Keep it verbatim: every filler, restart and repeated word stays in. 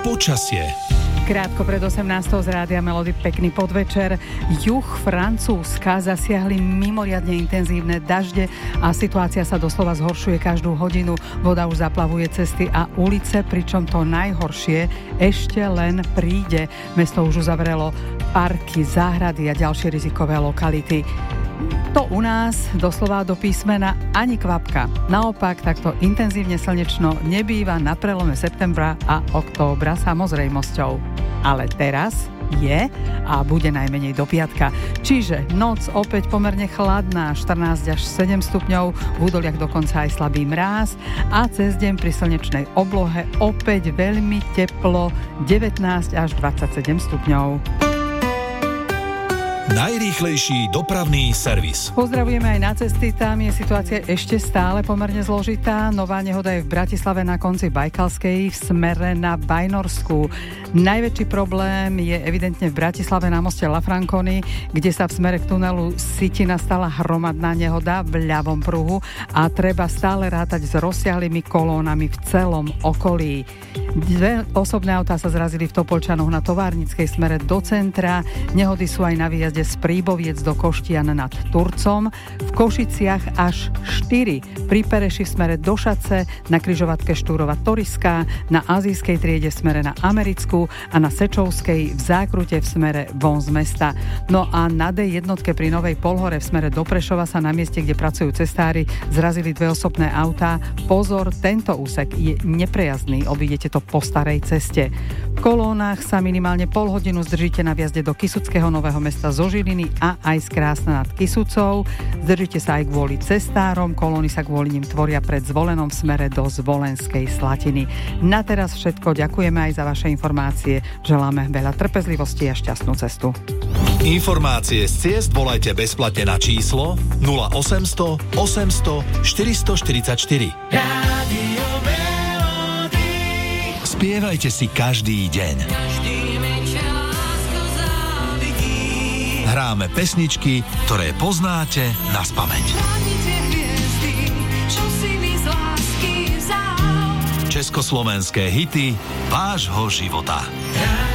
Počasie. Krátko pred osemnástou z Rádia Melody, pekný podvečer. Juh Francúzska zasiahli mimoriadne intenzívne dažde a situácia sa doslova zhoršuje každú hodinu. Voda už zaplavuje cesty a ulice, pričom to najhoršie ešte len príde. Mesto už uzavrelo parky, záhrady a ďalšie rizikové lokality. To u nás doslova do písmena ani kvapka. Naopak, takto intenzívne slnečno nebýva na prelome septembra a októbra samozrejmosťou. Ale teraz je a bude najmenej do piatka. Čiže noc opäť pomerne chladná, štrnásť až sedem stupňov, v údoliach dokonca aj slabý mráz a cez deň pri slnečnej oblohe opäť veľmi teplo, devätnásť až dvadsaťsedem stupňov. Najrýchlejší dopravný servis. Pozdravujeme aj na cesty, tam je situácia ešte stále pomerne zložitá. Nová nehoda je v Bratislave na konci Bajkalskej v smere na Bajnorsku. Najväčší problém je evidentne v Bratislave na moste La Franconi, kde sa v smere k tunelu Sitina stala hromadná nehoda v ľavom pruhu a treba stále rátať s rozsiahlými kolónami v celom okolí. Dve osobné autá sa zrazili v Topolčanoch na Továrnickej smere do centra. Nehody sú aj na výjazde z Príboviec do Koštian nad Turcom, v Košiciach až štyri, pri Pereši v smere do Šace, na križovatke Štúrova Toriská, na Azijskej triede v smere na Americkú a na Sečovskej v Zákrute v smere von z mesta. No a na dé jednotke pri Novej Polhore v smere do Prešova sa na mieste, kde pracujú cestári, zrazili dve osobné autá. Pozor, tento úsek je neprejazdný, obídete to po starej ceste. V kolónach sa minimálne pol hodinu zdržíte na viazde do Kysuckého Nového Mesta zo Žiliny a aj z Krásna nad Kysucou. Zdržíte sa aj kvôli cestárom, kolóny sa kvôli nim tvoria pred Zvolenom v smere do Zvolenskej Slatiny. Na teraz všetko, ďakujeme aj za vaše informácie, želáme veľa trpezlivosti a šťastnú cestu. Informácie z ciest volajte bezplatne na číslo nula osemsto osemsto štyristoštyridsaťštyri. Rádio Melody. Spievajte si každý deň. Hráme pesničky, ktoré poznáte naspamäť. Československé hity vášho života.